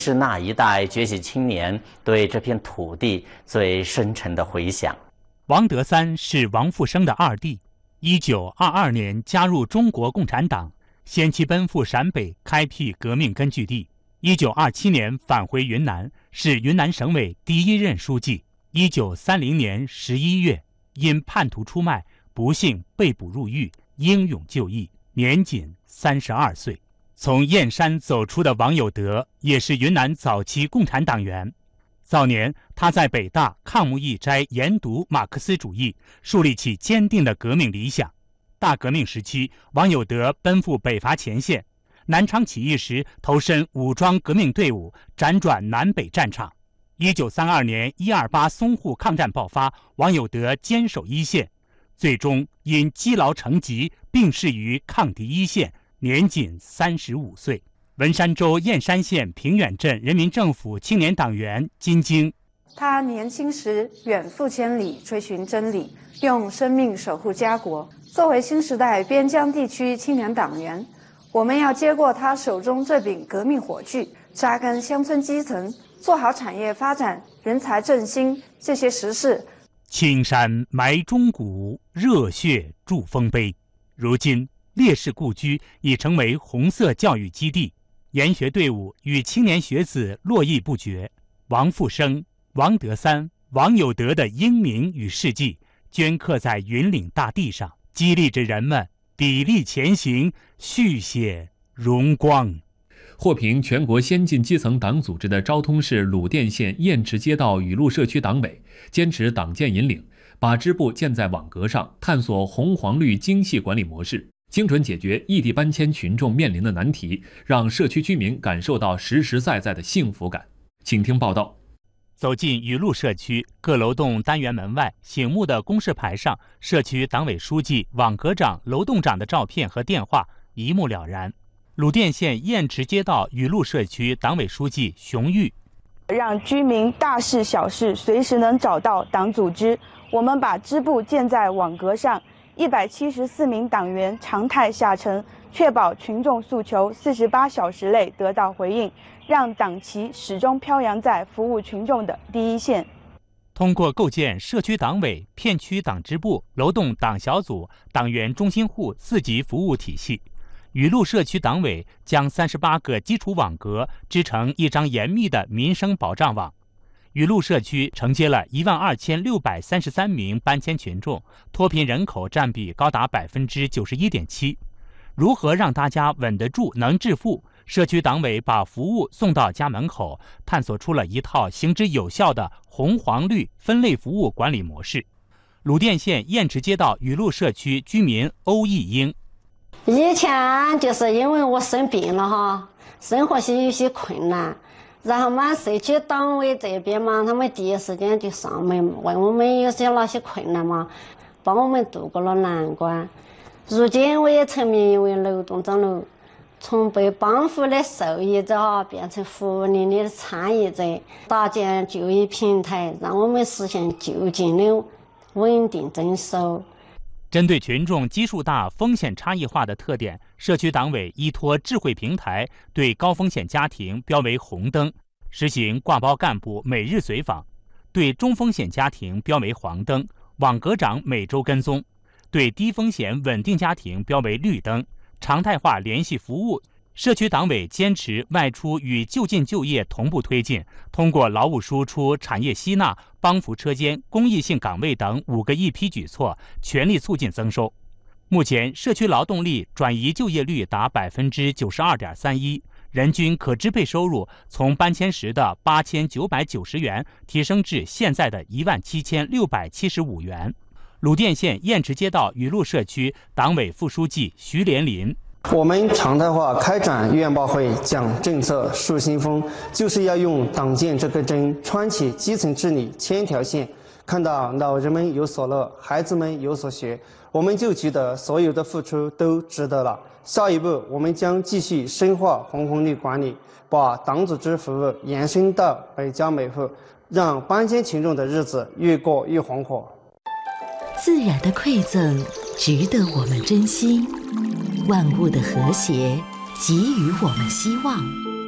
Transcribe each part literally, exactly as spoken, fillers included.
是那一代崛起青年对这片土地最深沉的回响。 王德三是王富生的二弟，一九二二年加入中国共产党，先期奔赴陕北开辟革命根据地。一九二七年返回云南，是云南省委第一任书记。一九三零年十一月，因叛徒出卖，不幸被捕入狱，英勇就义，年仅三十二岁。从燕山走出的王有德也是云南早期共产党员。早年他在北大抗木义斋研读马克思主义，树立起坚定的革命理想。大革命时期，王有德奔赴北伐前线，南昌起义时投身武装革命队伍，辗转南北战场。一九三二年一二八淞沪抗战爆发，王有德坚守一线，最终因积劳成疾病逝于抗敌一线，年仅三十五岁。文山州燕山县平远镇人民政府青年党员金晶。 他年轻时远赴千里追寻真理，用生命守护家国。作为新时代边疆地区青年党员，我们要接过他手中这柄革命火炬，扎根乡村基层，做好产业发展、人才振兴这些实事。 青山埋忠骨，热血铸丰碑。如今烈士故居已成为红色教育基地，研学队伍与青年学子络绎不绝。王富生、王德三、王有德的英名与事迹镌刻在云岭大地上，激励着人们砥砺前行，续写荣光。 获评全国先进基层党组织的昭通市鲁甸县燕池街道雨露社区党委，坚持党建引领，把支部建在网格上，探索红黄绿精细管理模式，精准解决异地搬迁群众面临的难题，让社区居民感受到实实在在的幸福感。请听报道。 走进雨露社区，各楼栋单元门外醒目的公示牌上，社区党委书记、网格长、楼栋长的照片和电话一目了然。鲁甸县燕池街道雨露社区党委书记熊玉， 让居民大事小事随时能找到党组织。我们把支部建在网格上，一百七十四名党员常态下沉，确保群众诉求四十八小时内得到回应，让党旗始终飘扬在服务群众的第一线。 通过构建社区党委、片区党支部、楼栋党小组、党员中心户四级服务体系，雨露社区党委将三十八个基础网格织成一张严密的民生保障网。雨露社区承接了一万二千六百三十三名搬迁群众，脱贫人口占比高达百分之九十一点七。如何让大家稳得住、能致富？社区党委把服务送到家门口，探索出了一套行之有效的红黄绿分类服务管理模式。鲁甸县燕池街道雨露社区居民欧义英。 以前就是因为我生病了哈，生活些有些困难，然后嘛社区党委这边嘛，他们第一时间就上门问我们有些哪些困难嘛，帮我们度过了难关。如今我也成名一位楼栋长了，从被帮扶的受益者变成福利的参与者，搭建就业平台，让我们实现就近的稳定增收。 针对群众基数大、风险差异化的特点，社区党委依托智慧平台，对高风险家庭标为红灯，实行挂包干部每日随访；对中风险家庭标为黄灯，网格长每周跟踪；对低风险稳定家庭标为绿灯，常态化联系服务。社区党委坚持外出与就近就业同步推进，通过劳务输出、产业吸纳、帮扶车间、公益性岗位等五个一批举措，全力促进增收。目前，社区劳动力转移就业率达百分之九十二点三一，人均可支配收入从搬迁时的八千九百九十元提升至现在的一万七千六百七十五元。鲁甸县燕池街道雨露社区党委副书记徐连林。 我们常态化开展院报会，讲政策，树新风，就是要用党建这根针，穿起基层治理千条线，看到老人们有所乐，孩子们有所学，我们就觉得所有的付出都值得了。下一步，我们将继续深化红红绿管理，把党组织服务延伸到每家每户，让搬迁群众的日子越过越红火。 自然的馈赠值得我们珍惜，万物的和谐给予我们希望。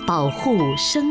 保护生